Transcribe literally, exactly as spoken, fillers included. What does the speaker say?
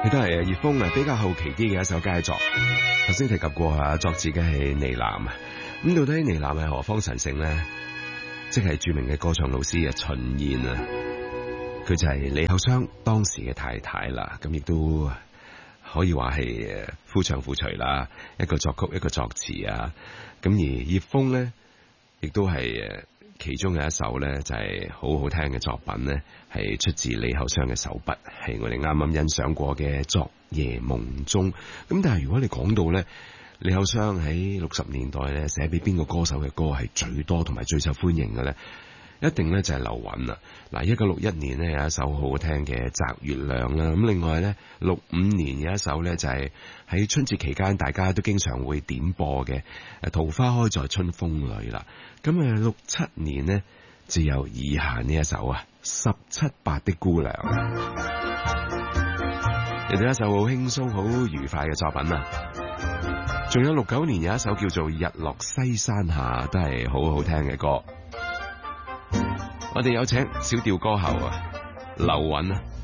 亦都係葉楓啊比較後期啲嘅一首佳作。頭先提及過啊，作詞嘅係倪楠啊。咁到底倪楠係何方神聖呢？即係著名嘅歌唱老師啊秦燕啊，佢就係李後雙當時嘅太太啦。咁亦都可以話係夫唱婦隨啦，一個作曲一個作詞啊。咁而葉楓呢，亦都係誒其中嘅一首呢，就係好好聽嘅作品呢，係出自李後雙嘅手筆，係我哋啱啱欣賞過嘅《昨夜夢中》。咁但係如果你講到呢，李後雙喺六十年代咧寫俾邊個歌手嘅歌係最多同埋最受歡迎嘅咧？一定咧就係劉韻啦。嗱，一九六一年咧有一首好好聽嘅《摘月亮》啦。咁另外咧六五年有一首咧就係喺春節期間大家都經常會點播嘅《桃花開在春風裏》啦。咁啊六七年呢，就有以下呢一首啊《十七八的姑娘》，亦都一首好輕鬆好愉快嘅作品啊。仲有六九年有一首叫做《日落西山下》，都係好好聽嘅歌。我哋有請小調歌后啊劉韻啊。